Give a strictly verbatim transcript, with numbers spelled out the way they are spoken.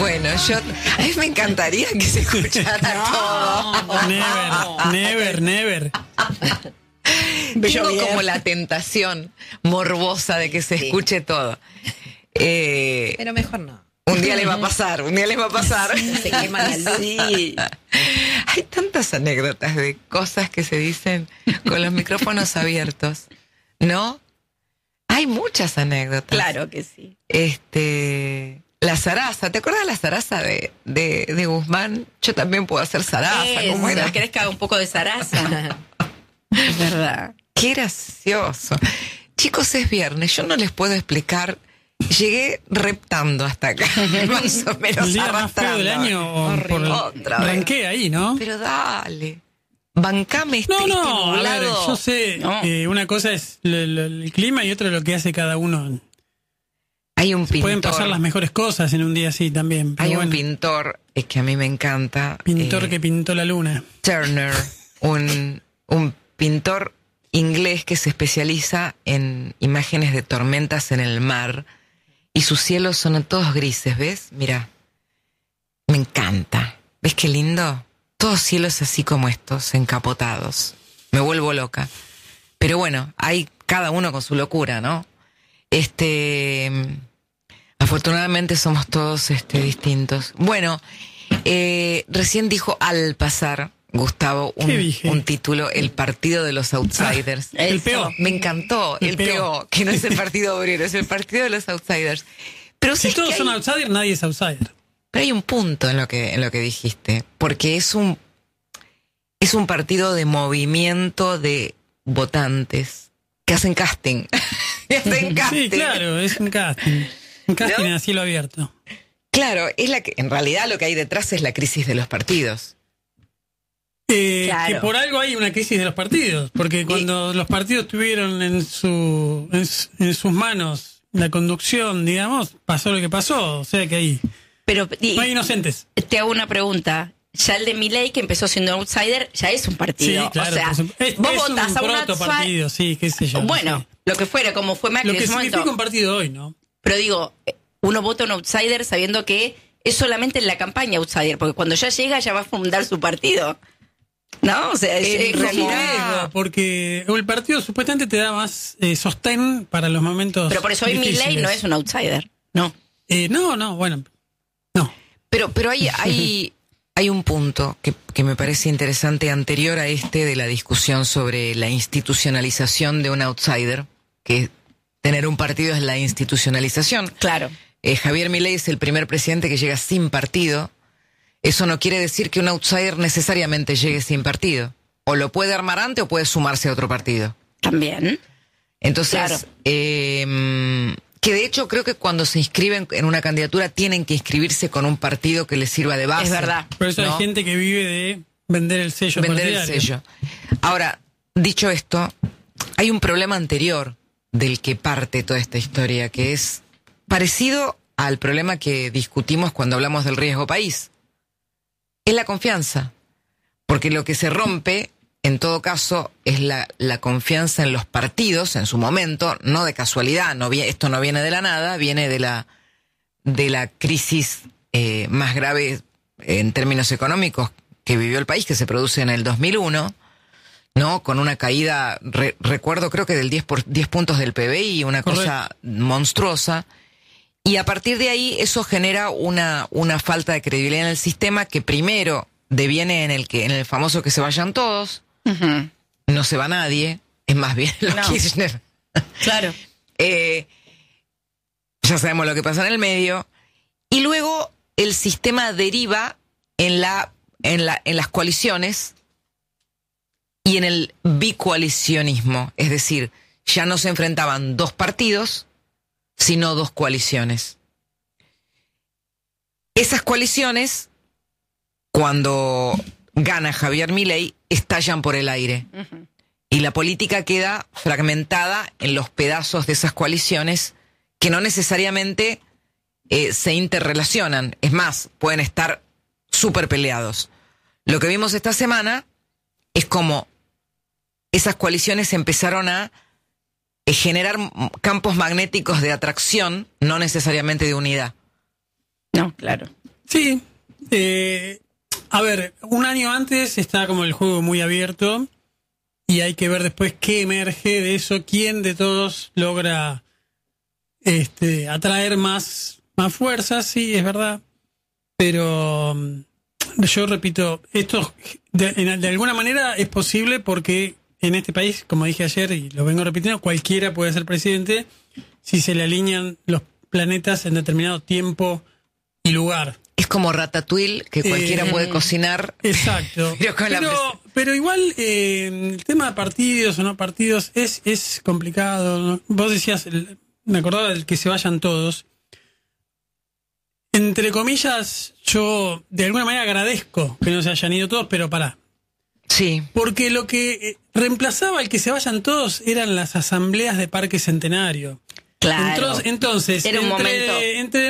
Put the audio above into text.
Bueno, yo a mí me encantaría que se escuchara no, todo. Never, never, never. Tengo como la tentación morbosa de que se sí. escuche todo. Eh, Pero mejor no. Un día les va a pasar, un día les va a pasar. Se quema la luz. Sí. Hay tantas anécdotas de cosas que se dicen con los micrófonos abiertos, ¿no? Hay muchas anécdotas. Claro que sí. Este, la zaraza, ¿te acuerdas de la zaraza de, de, de Guzmán? Yo también puedo hacer zaraza. ¿Cómo era? ¿Querés que haga un poco de zaraza? Es verdad. Qué gracioso. Chicos, es viernes, yo no les puedo explicar. Llegué reptando hasta acá, más o menos. El día más feo del año. Por otra vez. Ranqué ahí, ¿no? Pero dale. Bancame este No, no, este a ver, yo sé, no. eh, una cosa es lo, lo, el clima y otra lo que hace cada uno. Hay un pintor. Pueden pasar las mejores cosas en un día así también. Pero Hay bueno. un pintor, es que a mí me encanta. Pintor eh, que pintó la luna. Turner, un, un pintor inglés que se especializa en imágenes de tormentas en el mar. Y sus cielos son todos grises, ¿ves? Mira, me encanta. ¿Ves qué lindo? Todos cielos así como estos, encapotados. Me vuelvo loca. Pero bueno, hay cada uno con su locura, ¿no? Este, afortunadamente somos todos este, distintos. Bueno, eh, recién dijo al pasar, Gustavo, un, un título, El Partido de los Outsiders. Ah, el peor. Me encantó, el, el peor, que no es el Partido Obrero, es el Partido de los Outsiders. Pero si todos hay, son outsiders, nadie es outsider. Pero hay un punto en lo que en lo que dijiste, porque es un es un partido de movimiento de votantes que hacen casting. que hacen casting. Sí, claro, es un casting. Un casting ¿no? A cielo abierto. Claro, es la que en realidad lo que hay detrás es la crisis de los partidos. Eh, claro. Que por algo hay una crisis de los partidos, porque cuando y... los partidos tuvieron en su en, en sus manos la conducción, digamos, pasó lo que pasó, o sea que ahí Pero, y, no hay inocentes. Te hago una pregunta. Ya el de Milei, que empezó siendo outsider, ya es un partido. Sí, claro, o sea, es, vos es votás un a un proto outsider. partido, sí, qué sé yo. Bueno, no sé. Lo que fuera, como fue Macri lo que en ese significa momento. un partido hoy, ¿no? Pero digo, uno vota a un outsider sabiendo que es solamente en la campaña outsider, porque cuando ya llega ya va a fundar su partido. ¿No? O sea, es, es es como... porque el partido supuestamente te da más eh, sostén para los momentos. Pero por eso hoy Milei no es un outsider, ¿no? Eh, no, no, bueno, no. Pero, pero hay, hay, hay un punto que, que me parece interesante anterior a este de la discusión sobre la institucionalización de un outsider, que tener un partido es la institucionalización. Claro. Eh, Javier Milei es el primer presidente que llega sin partido. Eso no quiere decir que un outsider necesariamente llegue sin partido. O lo puede armar antes o puede sumarse a otro partido. También. Entonces, claro. eh, que de hecho creo que cuando se inscriben en una candidatura tienen que inscribirse con un partido que les sirva de base. Es verdad. Por eso ¿no? hay gente que vive de vender el sello Vender partidario. el sello. Ahora, dicho esto, hay un problema anterior del que parte toda esta historia, que es parecido al problema que discutimos cuando hablamos del riesgo país. Es la confianza, porque lo que se rompe, en todo caso, es la, la confianza en los partidos en su momento, no de casualidad, no, esto no viene de la nada, viene de la, de la crisis eh, más grave en términos económicos que vivió el país, que se produce en el dos mil uno, ¿no? Con una caída, re, recuerdo creo que del diez, por, diez puntos del P B I, una Correcto. cosa monstruosa. Y a partir de ahí eso genera una, una falta de credibilidad en el sistema que primero deviene en el que en el famoso que se vayan todos, uh-huh. No se va nadie, es más bien los no. Kirchner. Claro. eh, ya sabemos lo que pasa en el medio. Y luego el sistema deriva en, la, en, la, en las coaliciones y en el bicoalicionismo. Es decir, ya no se enfrentaban dos partidos, sino dos coaliciones. Esas coaliciones, cuando gana Javier Milei, estallan por el aire. Uh-huh. Y la política queda fragmentada en los pedazos de esas coaliciones que no necesariamente eh, se interrelacionan. Es más, pueden estar súper peleados. Lo que vimos esta semana es como esas coaliciones empezaron a generar campos magnéticos de atracción, no necesariamente de unidad. No, claro. Sí. Eh, a ver, un año antes está como el juego muy abierto y hay que ver después qué emerge de eso, quién de todos logra este, atraer más, más fuerzas, sí, es verdad. Pero yo repito, esto de, de alguna manera es posible porque en este país, como dije ayer y lo vengo repitiendo, cualquiera puede ser presidente si se le alinean los planetas en determinado tiempo y lugar. Es como Ratatouille, que cualquiera Eh, puede cocinar. Exacto. Pero, con la pero, pres- pero igual eh, el tema de partidos o no partidos es, es complicado, ¿no? Vos decías, el- me acordaba del que se vayan todos. Entre comillas, yo de alguna manera agradezco que no se hayan ido todos, pero pará. Sí. Porque lo que eh, reemplazaba el que se vayan todos eran las asambleas de Parque Centenario. Claro. Entonces, entonces Era un entre, momento. entre